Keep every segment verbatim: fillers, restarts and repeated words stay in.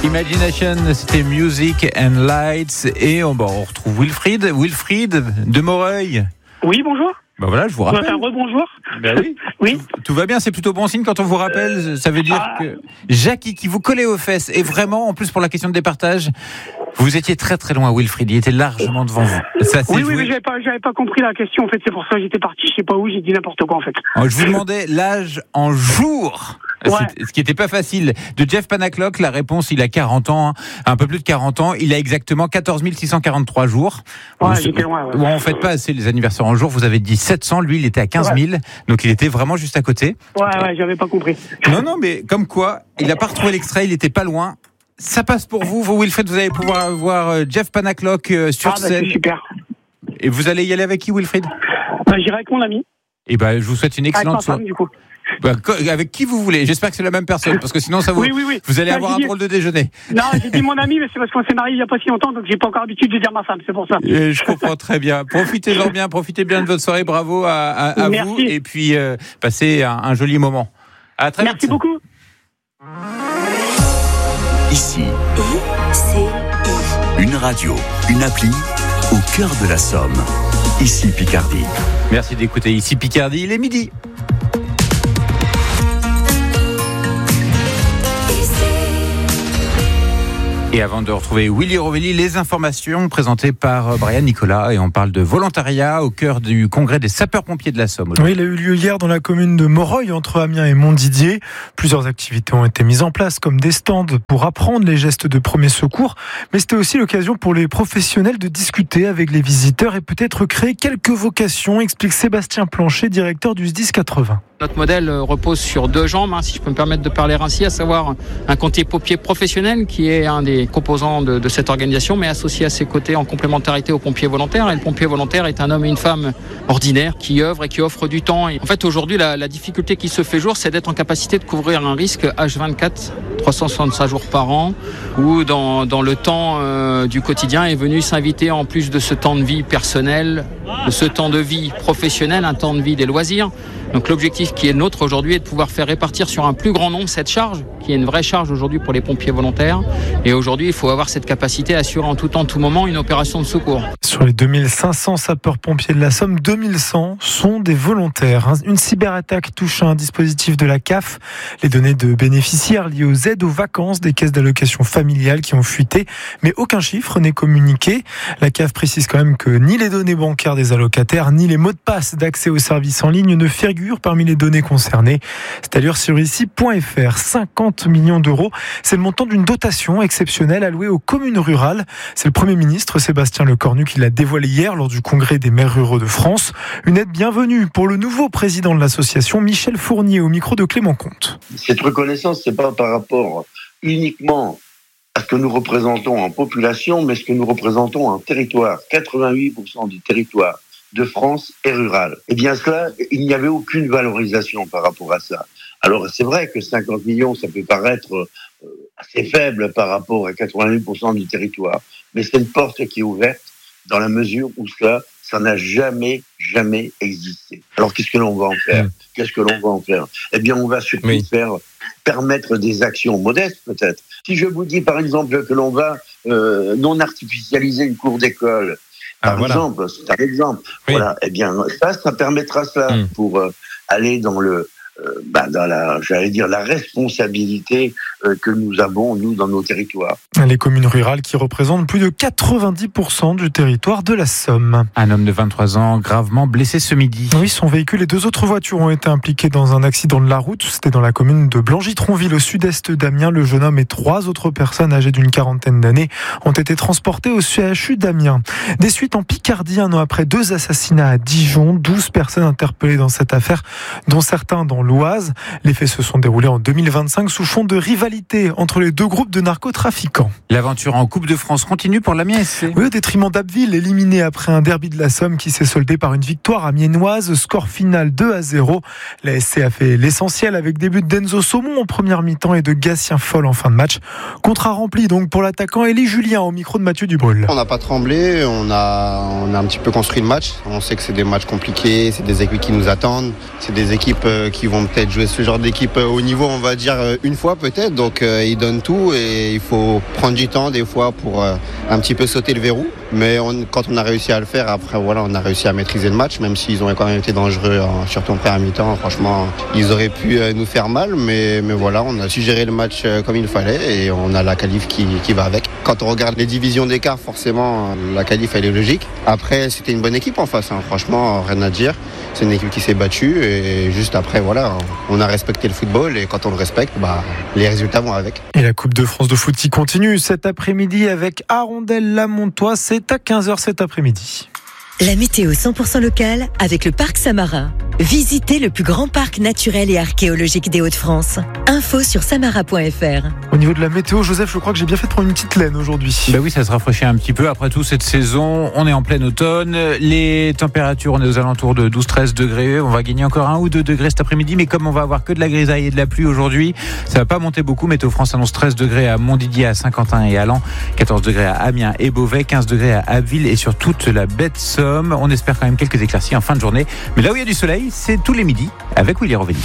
Imagination, c'était Music and Lights. Et on, bon, on retrouve Wilfried. Wilfried de Moreuil. Oui, bonjour. Ben voilà, je vous rappelle. Un rebonjour. Ben oui. Oui. Tout, tout va bien, c'est plutôt bon signe quand on vous rappelle. Ça veut dire ah. que Jackie, qui vous collait aux fesses, et vraiment, en plus pour la question de départage, vous étiez très très loin, Wilfried. Il était largement devant vous. Ça, oui, joué. oui, mais j'avais pas, j'avais pas compris la question. En fait, c'est pour ça que j'étais parti. Je sais pas où. J'ai dit n'importe quoi, en fait. Alors, je vous demandais l'âge en jours. Ouais. Ce qui n'était pas facile. De Jeff Panaclock, la réponse, il a quarante ans, hein, un peu plus de quarante ans. Il a exactement quatorze mille six cent quarante-trois jours. Ouais, vous, j'étais loin. Ouais. Bon, on ne fait pas assez les anniversaires en jours. Vous avez dit sept cents. Lui, il était à quinze mille. Ouais. Donc, il était vraiment juste à côté. Ouais, ouais, j'avais pas compris. Non, non, mais comme quoi, il n'a pas retrouvé l'extrait. Il n'était pas loin. Ça passe pour vous. Vous, Wilfried, vous allez pouvoir voir Jeff Panaclock sur ah, bah, scène. C'est super. Et vous allez y aller avec qui, Wilfried? Bah, j'irai avec mon ami. Et ben, je vous souhaite une excellente soirée. Du coup. Bah, avec qui vous voulez. J'espère que c'est la même personne, parce que sinon ça vous, oui, oui, oui. vous allez bah, avoir un dit... drôle de déjeuner. Non, j'ai dit mon ami, mais c'est parce qu'on s'est marié il y a pas si longtemps, donc j'ai pas encore l'habitude de dire ma femme, c'est pour ça. Et je comprends très bien. Profitez-en bien, profitez bien de votre soirée. Bravo à, à, à vous, et puis euh, passez un, un joli moment. À très Merci vite. Merci beaucoup. Ici, I C I. Une radio, une appli au cœur de la Somme. Ici Picardie. Merci d'écouter Ici Picardie, il est midi. Et avant de retrouver Willy Rovelli, les informations présentées par Brian Nicolas. Et on parle de volontariat au cœur du congrès des sapeurs-pompiers de la Somme. Oui, il a eu lieu hier dans la commune de Moreuil, entre Amiens et Montdidier. Plusieurs activités ont été mises en place, comme des stands pour apprendre les gestes de premier secours. Mais c'était aussi l'occasion pour les professionnels de discuter avec les visiteurs et peut-être créer quelques vocations, explique Sébastien Planchet, directeur du S D I S quatre-vingts. Notre modèle repose sur deux jambes, hein, si je peux me permettre de parler ainsi, à savoir un pompier professionnel qui est un des composants de, de cette organisation, mais associé à ses côtés en complémentarité au pompier volontaire. Et le pompier volontaire est un homme et une femme ordinaires qui œuvrent et qui offrent du temps. Et en fait, aujourd'hui, la, la difficulté qui se fait jour, c'est d'être en capacité de couvrir un risque H vingt-quatre, trois cent soixante-cinq jours par an, où dans, dans le temps euh, du quotidien est venu s'inviter, en plus de ce temps de vie personnel, de ce temps de vie professionnel, un temps de vie des loisirs. Donc l'objectif qui est le nôtre aujourd'hui est de pouvoir faire répartir sur un plus grand nombre cette charge, qui est une vraie charge aujourd'hui pour les pompiers volontaires. Et aujourd'hui, il faut avoir cette capacité à assurer en tout temps, tout moment, une opération de secours. Sur les deux mille cinq cents sapeurs-pompiers de la Somme, deux mille cent sont des volontaires. Une cyberattaque touche un dispositif de la C A F. Les données de bénéficiaires liées aux aides aux vacances des caisses d'allocation familiale qui ont fuité, mais aucun chiffre n'est communiqué. La C A F précise quand même que ni les données bancaires des allocataires, ni les mots de passe d'accès aux services en ligne ne figurent parmi les données concernées. C'est à lire sur ici point f r. cinquante millions d'euros, c'est le montant d'une dotation exceptionnelle allouée aux communes rurales. C'est le Premier ministre Sébastien Lecornu qui l'a dévoilé hier lors du congrès des maires ruraux de France. Une aide bienvenue pour le nouveau président de l'association, Michel Fournier, au micro de Clément Comte. Cette reconnaissance, c'est pas par rapport uniquement à ce que nous représentons en population, mais ce que nous représentons en territoire. quatre-vingt-huit pour cent du territoire de France est rural. Eh bien cela, il n'y avait aucune valorisation par rapport à ça. Alors c'est vrai que cinquante millions, ça peut paraître euh, assez faible par rapport à quatre-vingt-huit pour cent du territoire, mais c'est une porte qui est ouverte dans la mesure où cela, ça n'a jamais, jamais existé. Alors qu'est-ce que l'on va en faire ? Qu'est-ce que l'on va en faire ? Eh bien on va surtout oui. faire permettre des actions modestes peut-être. Si je vous dis par exemple que l'on va euh, non artificialiser une cour d'école, Par ah, voilà. exemple, c'est un exemple. Oui. Voilà, eh bien, ça, ça permettra cela mmh. pour euh, aller dans le, euh, bah, dans la, j'allais dire, la responsabilité euh, que nous avons nous dans nos territoires. Les communes rurales qui représentent plus de quatre-vingt-dix pour cent du territoire de la Somme. Un homme de vingt-trois ans gravement blessé ce midi. Oui, son véhicule et deux autres voitures ont été impliqués dans un accident de la route. C'était dans la commune de Blangy-Tronville, au sud-est d'Amiens. Le jeune homme et trois autres personnes âgées d'une quarantaine d'années ont été transportées au C H U d'Amiens. Des suites en Picardie, un an après deux assassinats à Dijon. douze personnes interpellées dans cette affaire, dont certains dans l'Oise. Les faits se sont déroulés en deux mille vingt-cinq sous fond de rivalité entre les deux groupes de narcotrafiquants. L'aventure en Coupe de France continue pour l'Amiens S C. Oui, au détriment d'Abbeville, éliminé après un derby de la Somme qui s'est soldé par une victoire amiénoise. Score final deux à zéro. La S C a fait l'essentiel avec des buts d'Enzo Saumon en première mi-temps et de Gatien Foll en fin de match. Contrat rempli donc pour l'attaquant Élie Julien au micro de Mathieu Dubrul. On n'a pas tremblé, on a, on a un petit peu construit le match. On sait que c'est des matchs compliqués, c'est des équipes qui nous attendent, c'est des équipes qui vont peut-être jouer ce genre d'équipe au niveau, on va dire, une fois peut-être. donc euh, ils donnent tout et il faut prendre du temps des fois pour euh, un petit peu sauter le verrou. Mais on, quand on a réussi à le faire, après voilà, on a réussi à maîtriser le match, même s'ils ont quand même été dangereux, hein, surtout en première mi-temps. Franchement, ils auraient pu euh, nous faire mal, mais, mais voilà, on a su gérer le match euh, comme il fallait et on a la qualif qui, qui va avec. Quand on regarde les divisions d'écart, forcément, la qualif elle est logique. Après, c'était une bonne équipe en face, hein, franchement, rien à dire. C'est une équipe qui s'est battue et juste après, voilà, on a respecté le football et quand on le respecte, bah, les résultats vont avec. Et la Coupe de France de foot qui continue cet après-midi avec Arondel-la-Montois. C'est à quinze heures cet après-midi. La météo cent pour cent locale avec le Parc Samarin. Visitez le plus grand parc naturel et archéologique des Hauts-de-France. Info sur samara point f r. Au niveau de la météo, Joseph, je crois que j'ai bien fait de prendre une petite laine aujourd'hui. Bah oui, ça se rafraîchit un petit peu. Après tout, cette saison, on est en plein automne. Les températures, on est aux alentours de douze à treize degrés. On va gagner encore un ou deux degrés cet après-midi. Mais comme on va avoir que de la grisaille et de la pluie aujourd'hui, ça va pas monter beaucoup. Météo France annonce treize degrés à Montdidier, à Saint-Quentin et à Laon, quatorze degrés à Amiens et Beauvais, quinze degrés à Abbeville et sur toute la baie de Somme. On espère quand même quelques éclaircies en fin de journée. Mais là où il y a du soleil, c'est tous les midis avec Willy Rovelli.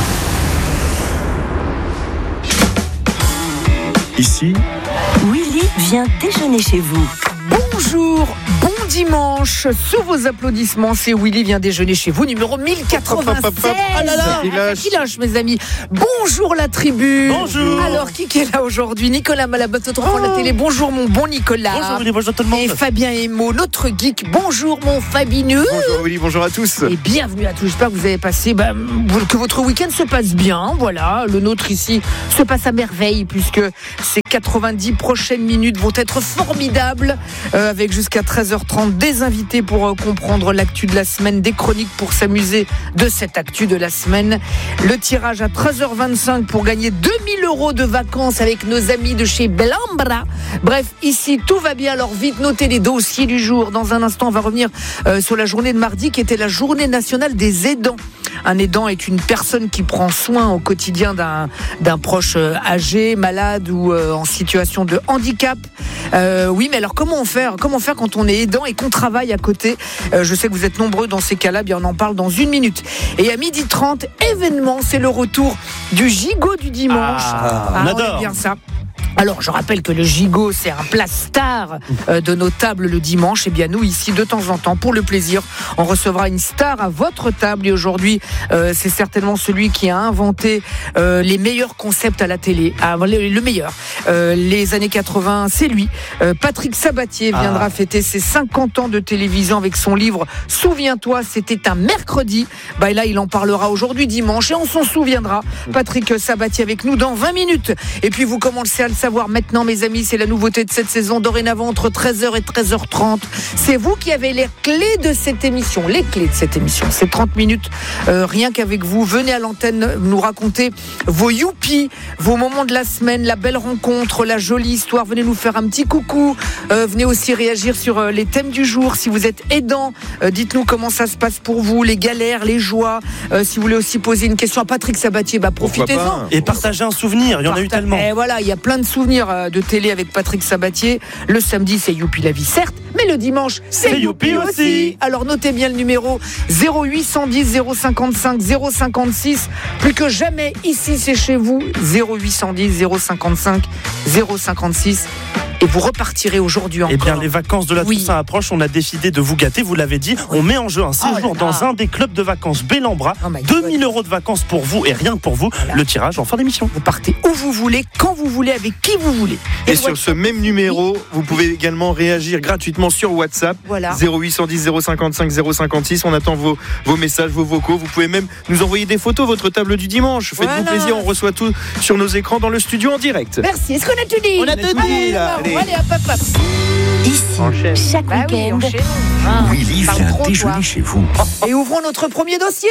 Ici, Willy vient déjeuner chez vous. Bonjour, bon dimanche. Sous vos applaudissements, c'est Willy vient déjeuner chez vous, numéro mille quatre-vingt-seize. Ah là là, qui lâche, mes amis. Bonjour la tribu. Bonjour. Alors, qui est là aujourd'hui? Nicolas Malabotte, notre enfant de la télé. Bonjour mon bon Nicolas. Bonjour Willy, bonjour tout le monde. Et Fabien Emo, notre geek. Bonjour mon Fabineux. Bonjour Willy, bonjour à tous. Et bienvenue à tous. J'espère que vous avez passé, bah, que votre week-end se passe bien. Voilà, le nôtre ici se passe à merveille puisque ces quatre-vingt-dix prochaines minutes vont être formidables. Euh, avec jusqu'à treize heures trente des invités pour euh, comprendre l'actu de la semaine, des chroniques pour s'amuser de cette actu de la semaine. Le tirage à treize heures vingt-cinq pour gagner deux mille euros de vacances avec nos amis de chez Belambra. Bref, ici tout va bien, alors vite notez les dossiers du jour. Dans un instant, on va revenir euh, sur la journée de mardi qui était la journée nationale des aidants. Un aidant est une personne qui prend soin au quotidien d'un, d'un proche âgé, malade ou euh, en situation de handicap. Euh, oui, mais alors comment on fait, comment faire quand on est aidant et qu'on travaille à côté? euh, Je sais que vous êtes nombreux dans ces cas-là, bien on en parle dans une minute. Et à midi trente, événement, c'est le retour du gigot du dimanche. Ah, ah, on on adore. est bien ça. Alors, je rappelle que le gigot, c'est un plat star euh, de nos tables le dimanche. Et bien, nous, ici, de temps en temps, pour le plaisir, on recevra une star à votre table. Et aujourd'hui, euh, c'est certainement celui qui a inventé euh, les meilleurs concepts à la télé. Ah, le, le meilleur. Euh, les années quatre-vingts, c'est lui. Euh, Patrick Sabatier viendra ah. fêter ses cinquante ans de télévision avec son livre « Souviens-toi, c'était un mercredi ». Bah, et là, il en parlera aujourd'hui, dimanche, et on s'en souviendra. Patrick Sabatier avec nous dans vingt minutes. Et puis, vous commencez à le savoir maintenant, mes amis, c'est la nouveauté de cette saison. Dorénavant, entre treize heures et treize heures trente, c'est vous qui avez les clés de cette émission. Les clés de cette émission, c'est trente minutes, euh, rien qu'avec vous. Venez à l'antenne nous raconter vos youpies, vos moments de la semaine, la belle rencontre, la jolie histoire. Venez nous faire un petit coucou. Euh, venez aussi réagir sur euh, les thèmes du jour. Si vous êtes aidant, euh, dites-nous comment ça se passe pour vous, les galères, les joies. Euh, si vous voulez aussi poser une question à Patrick Sabatier, bah, profitez-en. Et partagez un souvenir, il y en a eu tellement. Et voilà, il y a plein de souvenirs de télé avec Patrick Sabatier. Le samedi, c'est Youpi la vie, certes, mais le dimanche, c'est, c'est Youpi aussi. aussi. Alors notez bien le numéro zéro huit cent dix zéro cinquante-cinq zéro cinquante-six. Plus que jamais, ici, c'est chez vous. zéro huit cent dix zéro cinquante-cinq zéro cinquante-six. Et vous repartirez aujourd'hui encore. Eh bien, les vacances de la oui. Toussaint approchent. On a décidé de vous gâter. Vous l'avez dit. On met en jeu un séjour oh dans un des clubs de vacances Belambra. Oh deux mille euros de vacances pour vous et rien que pour vous. Voilà. Le tirage en fin d'émission. Vous partez où vous voulez, quand vous voulez, avec qui vous voulez. Et, et sur ce même numéro, vous pouvez également réagir gratuitement sur WhatsApp. Voilà. zéro huit cent dix zéro cinquante-cinq zéro cinquante-six. On attend vos, vos messages, vos vocaux. Vous pouvez même nous envoyer des photos, votre table du dimanche. Faites-vous voilà. plaisir. On reçoit tout sur nos écrans dans le studio en direct. Merci. Est-ce qu'on a tout dit? On a tout dit. Là. Allez, allez, hop, hop, hop. Ici, enchaîne. Chaque bah week-end, oui, ah, Willy vient trop, déjeuner toi. Chez vous. Et ouvrons notre premier dossier.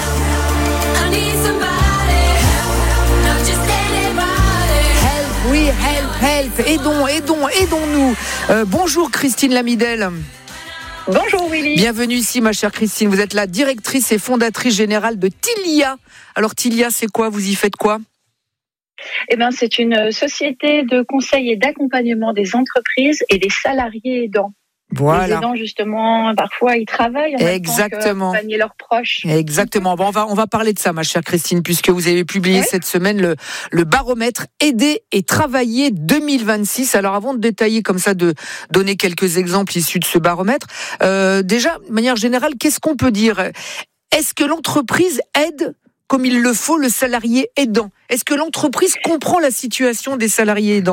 Help, oui, help, help. Aidons, aidons, aidons-nous. Euh, bonjour Christine Lamidel. Bonjour Willy. Bienvenue ici ma chère Christine. Vous êtes la directrice et fondatrice générale de Tilia. Alors Tilia, c'est quoi? Vous y faites quoi? Eh ben, c'est une société de conseil et d'accompagnement des entreprises et des salariés aidants. Voilà. Les aidants, justement, parfois, ils travaillent en Exactement. même temps qu'accompagner leurs proches. Exactement. Bon, on va, on va parler de ça, ma chère Christine, puisque vous avez publié oui. cette semaine le, le baromètre Aider et travailler deux mille vingt-six. Alors, avant de détailler comme ça, de donner quelques exemples issus de ce baromètre, euh, déjà, de manière générale, qu'est-ce qu'on peut dire ? Est-ce que l'entreprise aide comme il le faut le salarié aidant ? Est-ce que l'entreprise comprend la situation des salariés aidants ?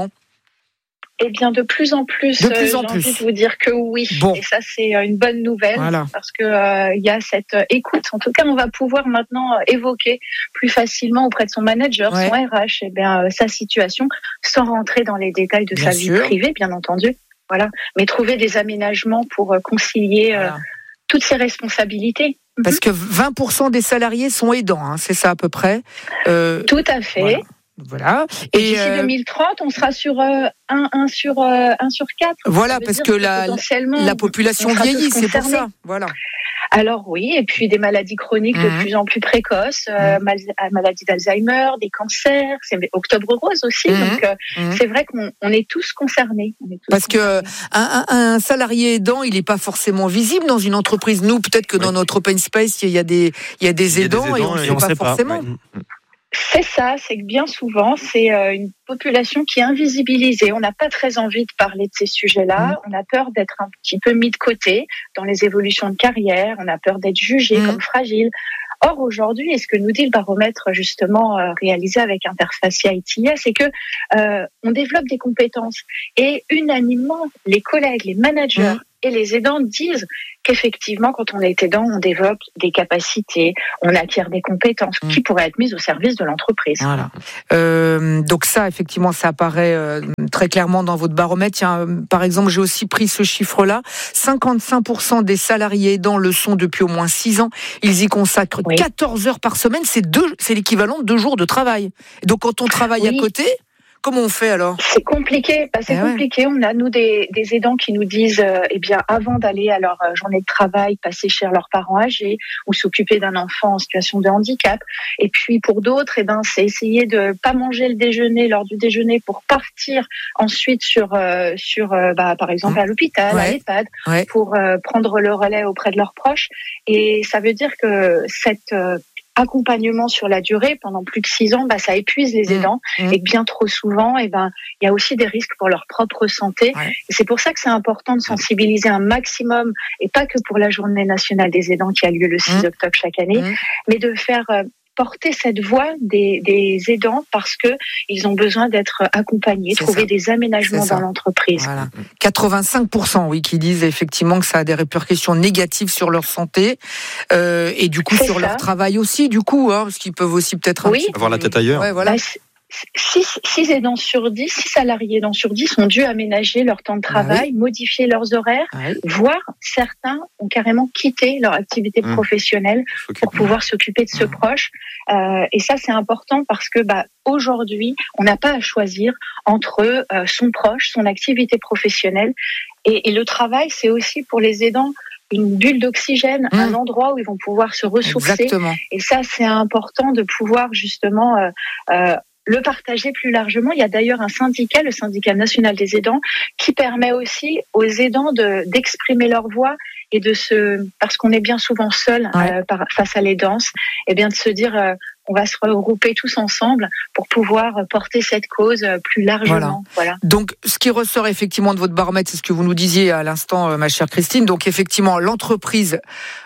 Eh bien, de plus en plus, de plus euh, j'ai en envie plus. de vous dire que oui. Bon. Et ça, c'est une bonne nouvelle. Voilà. Parce que euh, il y a cette euh, écoute. En tout cas, on va pouvoir maintenant euh, évoquer plus facilement auprès de son manager, ouais. son R H, eh bien, euh, sa situation, sans rentrer dans les détails de bien sa sûr. vie privée, bien entendu. Voilà. Mais trouver des aménagements pour euh, concilier euh, voilà. toutes ces responsabilités. Parce que vingt pour cent des salariés sont aidants, hein, c'est ça à peu près. Euh, Tout à fait. Voilà. Voilà. Et, et d'ici euh, deux mille trente, on sera sur euh, un sur euh, un sur quatre. Voilà, parce que la, la population vieillit, c'est pour ça. Voilà. Alors oui, et puis des maladies chroniques mmh. de plus en plus précoces, euh, mmh. maladie d'Alzheimer, des cancers, c'est Octobre Rose aussi. Mmh. Donc euh, mmh. c'est vrai qu'on on est tous concernés. On est tous parce concernés. que un, un salarié aidant, il n'est pas forcément visible dans une entreprise. Nous, peut-être que oui. dans notre open space, il y a des il y a des aidants, y a des aidants et on ne sait pas forcément. Pas. Ouais. C'est ça, c'est que bien souvent, c'est une population qui est invisibilisée. On n'a pas très envie de parler de ces sujets-là. Mmh. On a peur d'être un petit peu mis de côté dans les évolutions de carrière. On a peur d'être jugé mmh. comme fragile. Or, aujourd'hui, et ce que nous dit le baromètre justement euh, réalisé avec Interfacia I T I A, c'est que euh, on développe des compétences. Et unanimement, les collègues, les managers mmh. et les aidants disent qu'effectivement, quand on est aidant, on développe des capacités, on acquiert des compétences mmh. qui pourraient être mises au service de l'entreprise. Voilà. Euh, donc ça, effectivement, ça apparaît euh, très clairement dans votre baromètre. Tiens, par exemple, j'ai aussi pris ce chiffre-là. cinquante-cinq pour cent des salariés aidants le sont depuis au moins six ans. Ils y consacrent oui. quatorze heures par semaine. C'est, deux, c'est l'équivalent de deux jours de travail. Et donc, quand on travaille oui. à côté... Comment on fait alors ? C'est compliqué. Bah, c'est eh compliqué. Ouais. On a nous des, des aidants qui nous disent, euh, eh bien, avant d'aller à leur journée de travail, passer chez leurs parents âgés ou s'occuper d'un enfant en situation de handicap. Et puis pour d'autres, eh ben, c'est essayer de pas manger le déjeuner lors du déjeuner pour partir ensuite sur euh, sur euh, bah, par exemple à l'hôpital, ouais. à l'EHPAD, ouais. pour euh, prendre le relais auprès de leurs proches. Et ça veut dire que cette euh, accompagnement sur la durée pendant plus de six ans, bah ça épuise les aidants mmh. et bien trop souvent, et ben il y a aussi des risques pour leur propre santé. Ouais. Et c'est pour ça que c'est important de sensibiliser un maximum, et pas que pour la Journée nationale des aidants qui a lieu le six mmh. octobre chaque année, mmh. mais de faire euh, porter cette voix des, des aidants parce que ils ont besoin d'être accompagnés, c'est trouver ça. Des aménagements dans l'entreprise. Voilà. quatre-vingt-cinq pour cent oui, qui disent effectivement que ça a des répercussions négatives sur leur santé euh, et du coup c'est sur ça. Leur travail aussi, du coup, hein, parce qu'ils peuvent aussi peut-être oui. avoir la tête ailleurs. Ouais, voilà. Bah, Six, six aidants sur dix, six salariés aidants sur dix ont dû aménager leur temps de travail, ah oui. modifier leurs horaires, ah oui. voire certains ont carrément quitté leur activité mmh. professionnelle pour pouvoir s'occuper de ce mmh. proche. Euh, et ça, c'est important parce que bah, aujourd'hui, on n'a pas à choisir entre euh, son proche, son activité professionnelle et, et le travail. C'est aussi pour les aidants une bulle d'oxygène, mmh. un endroit où ils vont pouvoir se ressourcer. Exactement. Et ça, c'est important de pouvoir justement euh, euh, le partager plus largement. Il y a d'ailleurs un syndicat, le syndicat national des aidants, qui permet aussi aux aidants de, d'exprimer leur voix et de se, parce qu'on est bien souvent seul ouais. euh, par, face à l'aidance, et bien de se dire, euh, on va se regrouper tous ensemble pour pouvoir porter cette cause plus largement. Voilà. Voilà. Donc, ce qui ressort effectivement de votre baromètre, c'est ce que vous nous disiez à l'instant, ma chère Christine. Donc, effectivement, l'entreprise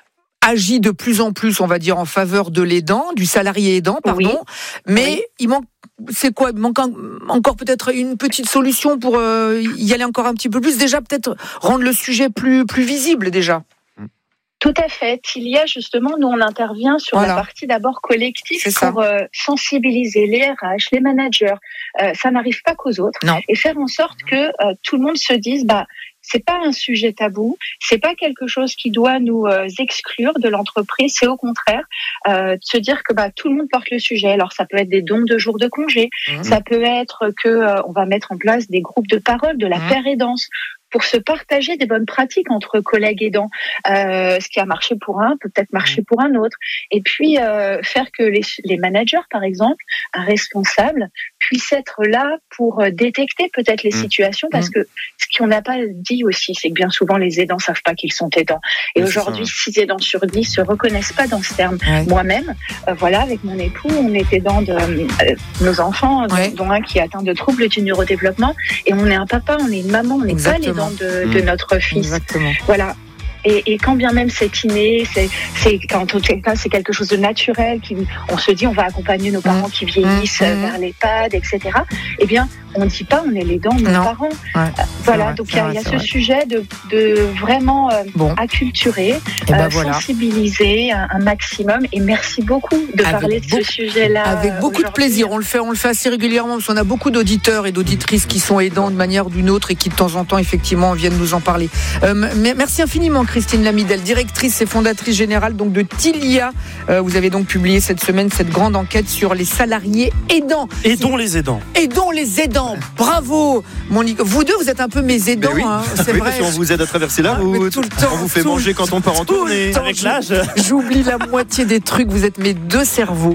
agit de plus en plus, on va dire, en faveur de l'aidant, du salarié aidant, pardon. Oui. Mais oui. il manque, c'est quoi ? Il manque un, encore peut-être une petite solution pour euh, y aller encore un petit peu plus. Déjà, peut-être rendre le sujet plus, plus visible, déjà. Tout à fait. Il y a justement, nous on intervient sur voilà. la partie d'abord collective c'est pour euh, sensibiliser les R H, les managers. Euh, ça n'arrive pas qu'aux autres. Non. Et faire en sorte que euh, tout le monde se dise, bah c'est pas un sujet tabou, c'est pas quelque chose qui doit nous euh, exclure de l'entreprise. C'est au contraire euh, de se dire que bah tout le monde porte le sujet. Alors ça peut être des dons de jours de congé, mmh. ça peut être que euh, on va mettre en place des groupes de parole, de la mmh. paire aidance, pour se partager des bonnes pratiques entre collègues aidants. Euh, ce qui a marché pour un peut peut-être marcher pour un autre. Et puis euh, faire que les, les managers, par exemple, un responsable, puissent être là pour détecter peut-être les mmh. situations, parce mmh. que ce qu'on n'a pas dit aussi, c'est que bien souvent les aidants savent pas qu'ils sont aidants. Et oui, aujourd'hui, six aidants sur dix se reconnaissent pas dans ce terme. Ouais. Moi-même, euh, voilà, avec mon époux, on est aidant de euh, nos enfants, ouais. dont un qui est atteint de troubles du neurodéveloppement, et on est un papa, on est une maman, on n'est pas l'aidant de, mmh. de notre fils. Exactement. Voilà. Et, et quand bien même c'est inné, c'est, c'est, quand, en tout cas, c'est quelque chose de naturel, qui, on se dit on va accompagner nos parents qui vieillissent mmh. vers l'EHPAD, et cetera. Eh bien, on ne dit pas on est l'aidant de nos non. parents. Ouais. Euh, voilà, vrai, donc il y a, y a ce vrai. sujet de, de vraiment euh, bon. acculturer, ben euh, voilà. sensibiliser un, un maximum. Et merci beaucoup de avec parler de beaucoup, ce sujet-là. Avec beaucoup de plaisir. On le fait, on le fait assez régulièrement parce qu'on a beaucoup d'auditeurs et d'auditrices qui sont aidants de manière ou d'une autre et qui de temps en temps effectivement viennent nous en parler. Euh, merci infiniment. Christine Lamidel, directrice et fondatrice générale donc de Tilia. Euh, vous avez donc publié cette semaine cette grande enquête sur les salariés aidants. Aidons les aidants. Aidons les aidants. Bravo, Monique. Vous deux, vous êtes un peu mes aidants. Oui. Hein, c'est oui, vrai. Parce qu'on vous aide à traverser la route. Tout le temps, on vous fait manger quand on part en tournée. Avec l'âge. J'oublie la moitié des trucs. Vous êtes mes deux cerveaux.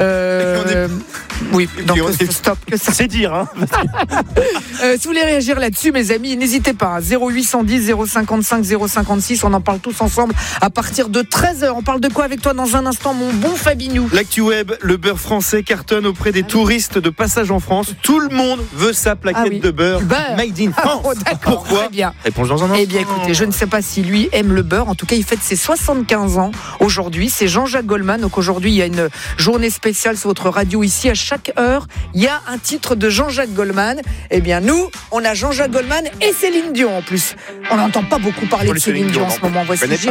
Euh, oui, donc est... stop. Que ça... C'est dire. Hein. euh, si vous voulez réagir là-dessus, mes amis, n'hésitez pas. zéro huit cent dix zéro cinquante-cinq zéro cinquante-six. On en parle tous ensemble à partir de treize heures. On parle de quoi avec toi dans un instant, mon bon Fabinou? L'actu web, le beurre français cartonne auprès des touristes de passage en France. Tout le monde veut sa plaquette ah oui. de beurre, beurre made in France. Oh, d'accord. Pourquoi? Très bien. Réponse dans un instant. Eh bien, écoutez, je ne sais pas si lui aime le beurre. En tout cas, il fête ses soixante-quinze ans aujourd'hui. C'est Jean-Jacques Goldman. Donc aujourd'hui, il y a une journée spéciale sur votre radio ici. À chaque heure, il y a un titre de Jean-Jacques Goldman. Eh bien, nous, on a Jean-Jacques Goldman et Céline Dion en plus. On n'entend pas beaucoup parler de Céline Dion en ce moment. Voici